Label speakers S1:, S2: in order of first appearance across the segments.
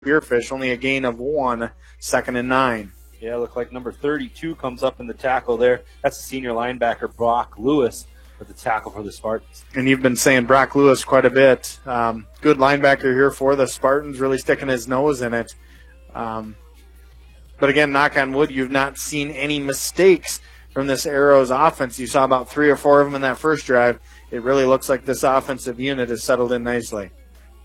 S1: Spearfish, only a gain of 1, 2nd and 9.
S2: Yeah, look like number 32 comes up in the tackle there. That's the senior linebacker, Brock Lewis, with the tackle for the Spartans.
S1: And you've been saying Brock Lewis quite a bit. Good linebacker here for the Spartans, really sticking his nose in it. But again, knock on wood, you've not seen any mistakes from this Arrows offense. You saw about 3 or 4 of them in that first drive. It really looks like this offensive unit has settled in nicely.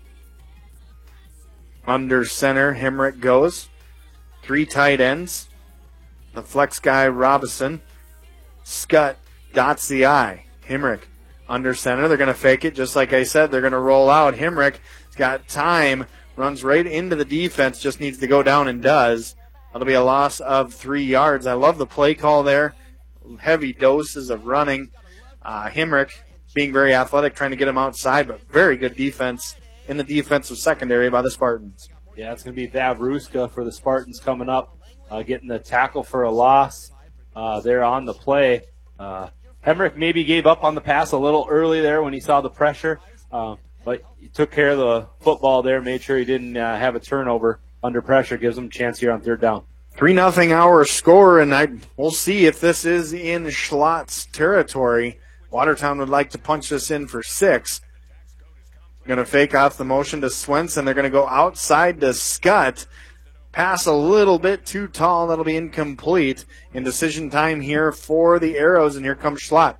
S1: Under center, Hemrick goes. 3 tight ends. The flex guy, Robinson. Skutt dots the I. Hemrick under center. They're going to fake it. Just like I said, they're going to roll out. Hemrick's got time. Runs right into the defense. Just needs to go down and does. That'll be a loss of 3 yards. I love the play call there. Heavy doses of running. Hemrick being very athletic, trying to get him outside, but very good defense in the defensive secondary by the Spartans.
S2: Yeah, it's going to be Thad Ruska for the Spartans coming up, getting the tackle for a loss there on the play. Hemrick maybe gave up on the pass a little early there when he saw the pressure, but he took care of the football there, made sure he didn't have a turnover under pressure, gives him a chance here on 3rd down.
S1: 3-0 our score, and we'll see if this is in Schlatt's territory. Watertown would like to punch this in for 6. Going to fake off the motion to Swenson. They're going to go outside to Skutt. Pass a little bit too tall. That'll be incomplete. In decision time here for the Arrows, and here comes Schlatt.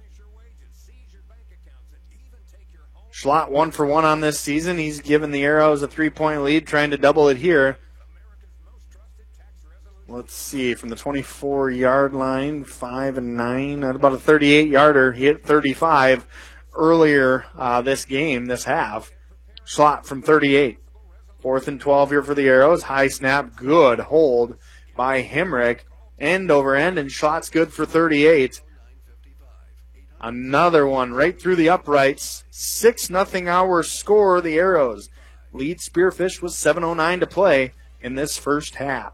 S1: Schlatt 1 for 1 on this season. He's given the Arrows a 3-point lead, trying to double it here. Let's see, from the 24-yard line, 5 and 9, at about a 38-yarder. He hit 35 earlier this game, this half. Schlatt from 38. 4th and 12 here for the Arrows. High snap, good hold by Hemrick. End over end, and Schlatt's good for 38. Another one right through the uprights. 6-0 our score, the Arrows. Lead Spearfish with 7:09 to play in this first half.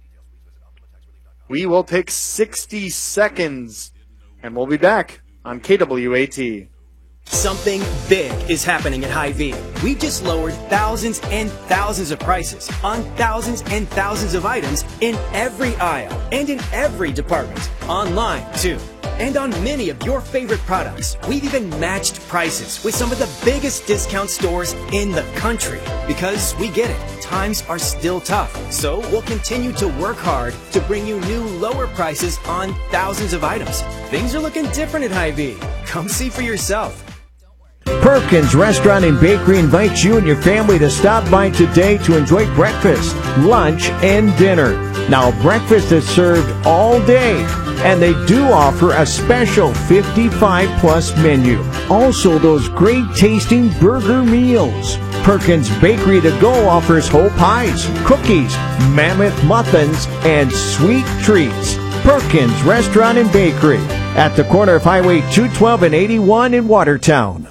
S1: We will take 60 seconds, and we'll be back on KWAT.
S3: Something big is happening at Hy-Vee. We've just lowered thousands and thousands of prices on thousands and thousands of items in every aisle and in every department. Online, too. And on many of your favorite products. We've even matched prices with some of the biggest discount stores in the country. Because we get it. Times are still tough. So we'll continue to work hard to bring you new lower prices on thousands of items. Things are looking different at Hy-Vee. Come see for yourself.
S4: Perkins Restaurant and Bakery invites you and your family to stop by today to enjoy breakfast, lunch, and dinner. Now, breakfast is served all day, and they do offer a special 55-plus menu. Also, those great-tasting burger meals. Perkins Bakery to Go offers whole pies, cookies, mammoth muffins, and sweet treats. Perkins Restaurant and Bakery at the corner of Highway 212 and 81 in Watertown.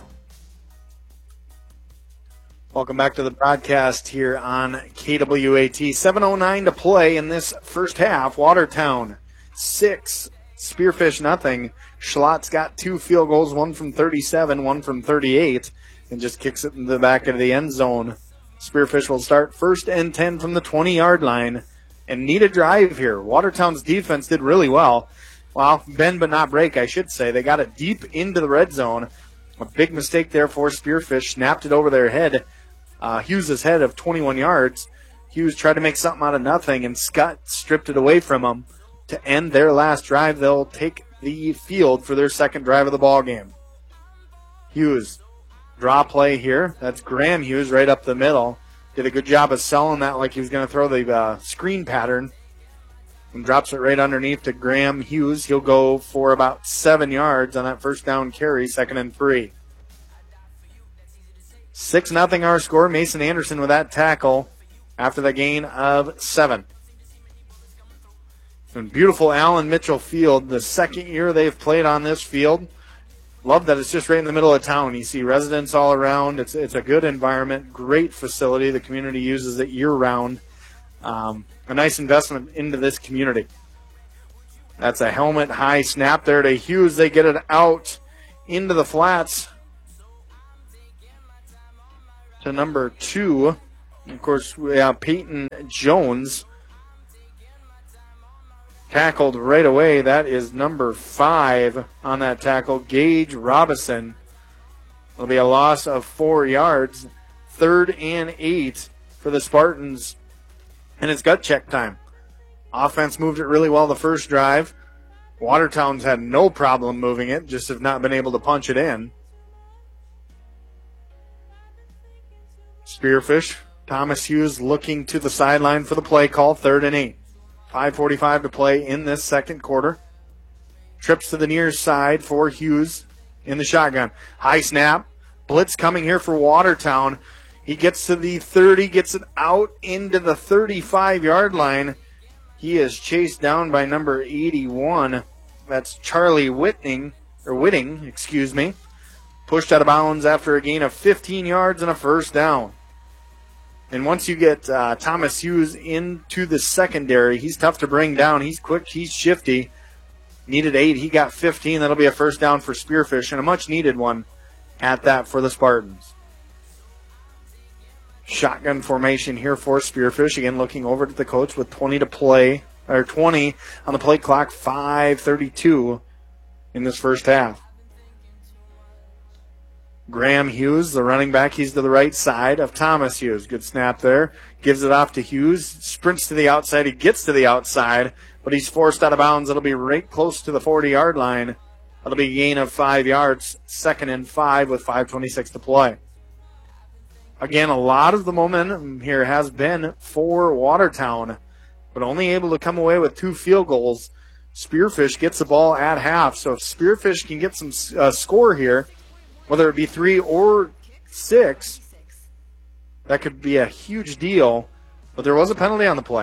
S1: Welcome back to the broadcast here on KWAT. 7:09 to play in this first half. Watertown 6, Spearfish nothing. Schlatt's got 2 field goals, one from 37, one from 38, and just kicks it in the back of the end zone. Spearfish will start 1st and 10 from the 20-yard line and need a drive here. Watertown's defense did really well. Well, bend but not break, I should say. They got it deep into the red zone. A big mistake there for Spearfish. Snapped it over their head. Hughes' head of 21 yards. Hughes tried to make something out of nothing, and Skutt stripped it away from him to end their last drive. They'll take the field for their second drive of the ball game. Hughes, draw play here. That's Graham Hughes right up the middle. Did a good job of selling that like he was going to throw the screen pattern, and drops it right underneath to Graham Hughes. He'll go for about 7 yards on that first down carry, 2nd and 3. 6-0 our score. Mason Anderson with that tackle after the gain of 7. And beautiful Allen Mitchell Field, the second year they've played on this field. Love that it's just right in the middle of town. You see residents all around. It's a good environment, great facility. The community uses it year-round. A nice investment into this community. That's a helmet high snap there to Hughes. They get it out into the flats to number 2, Of course, we have Peyton Jones tackled right away. That is number 5 on that tackle, Gage Robinson. It'll be a loss of 4 yards. 3rd and 8 for the Spartans. And it's gut check time. Offense moved it really well the first drive. Watertown's had no problem moving it, just have not been able to punch it in. Spearfish, Thomas Hughes looking to the sideline for the play call, 3rd and 8. 5:45 to play in this second quarter. Trips to the near side for Hughes in the shotgun. High snap. Blitz coming here for Watertown. He gets to the 30, gets it out into the 35-yard line. He is chased down by number 81. That's Charlie Whitting. Pushed out of bounds after a gain of 15 yards and a first down. And once you get Thomas Hughes into the secondary, he's tough to bring down. He's quick, he's shifty. Needed 8, he got 15. That'll be a first down for Spearfish, and a much-needed one at that for the Spartans. Shotgun formation here for Spearfish. Again, looking over to the coach with 20 to play, or 20 on the play clock, 5:32 in this first half. Graham Hughes, the running back, he's to the right side of Thomas Hughes. Good snap there. Gives it off to Hughes. Sprints to the outside. He gets to the outside, but he's forced out of bounds. It'll be right close to the 40-yard line. That'll be a gain of 5 yards. 2nd and 5 with 5:26 to play. Again, a lot of the momentum here has been for Watertown, but only able to come away with 2 field goals. Spearfish gets the ball at half, so if Spearfish can get some score here, whether it be 3 or 6, that could be a huge deal. But there was a penalty on the play.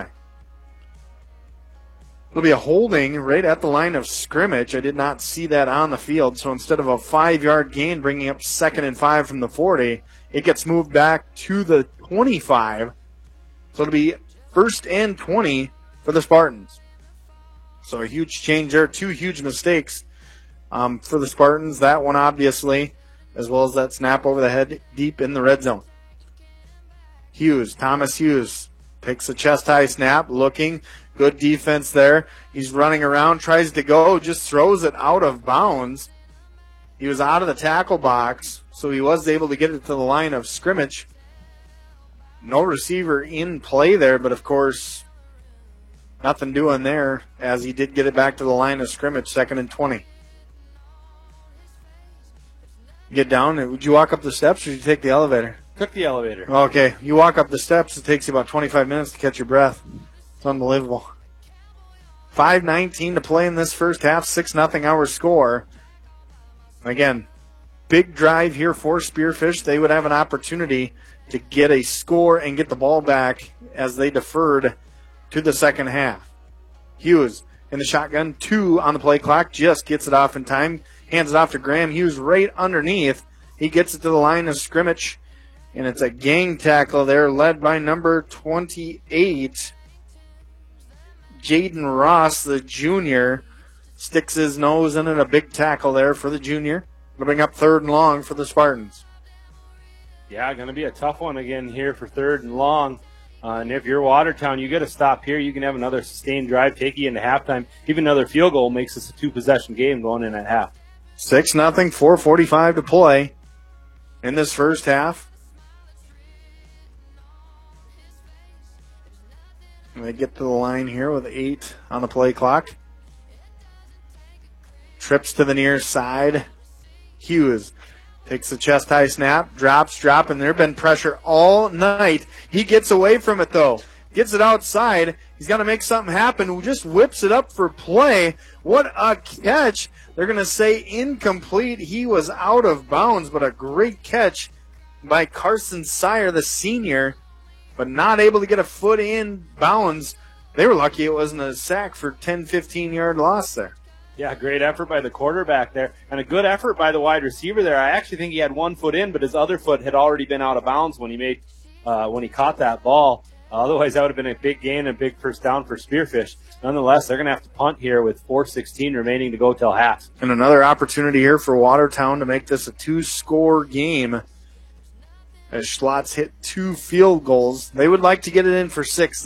S1: It'll be a holding right at the line of scrimmage. I did not see that on the field. So instead of a 5-yard gain bringing up 2nd and 5 from the 40, it gets moved back to the 25. So it'll be 1st and 20 for the Spartans. So a huge change there. 2 huge mistakes for the Spartans. That one, obviously, as well as that snap over the head deep in the red zone. Hughes, Thomas Hughes, takes a chest-high snap, looking. Good defense there. He's running around, tries to go, just throws it out of bounds. He was out of the tackle box, so he was able to get it to the line of scrimmage. No receiver in play there, but of course, nothing doing there as he did get it back to the line of scrimmage, 2nd and 20. Get down. Would you walk up the steps or did you take the elevator?
S2: Took the elevator.
S1: Okay. You walk up the steps. It takes you about 25 minutes to catch your breath. It's unbelievable. 5:19 to play in this first half. 6-0 our score. Again, big drive here for Spearfish. They would have an opportunity to get a score and get the ball back as they deferred to the second half. Hughes in the shotgun. 2 on the play clock. Just gets it off in time. Hands it off to Graham Hughes right underneath. He gets it to the line of scrimmage. And it's a gang tackle there led by number 28. Jaden Ross, the junior, sticks his nose in it. A big tackle there for the junior. It'll bring up 3rd and long for the Spartans.
S2: Yeah, going to be a tough one again here for 3rd and long. And if you're Watertown, you got to stop here. You can have another sustained drive, take you into halftime. Even another field goal makes this a 2-possession game going in at half.
S1: 6-0, 4:45 to play in this first half. And they get to the line here with 8 on the play clock. Trips to the near side. Hughes takes the chest-high snap, drops, and there's been pressure all night. He gets away from it, though. Gets it outside. He's got to make something happen. Just whips it up for play. What a catch. They're going to say incomplete. He was out of bounds, but a great catch by Carson Sire, the senior, but not able to get a foot in bounds. They were lucky it wasn't a sack for 10, 15-yard loss there.
S2: Yeah, great effort by the quarterback there, and a good effort by the wide receiver there. I actually think he had 1 foot in, but his other foot had already been out of bounds when he caught that ball. Otherwise, that would have been a big gain and a big first down for Spearfish. Nonetheless, they're going to have to punt here with 4:16 remaining to go till half.
S1: And another opportunity here for Watertown to make this a 2-score game. as Schlotz hit 2 field goals. They would like to get it in for 6.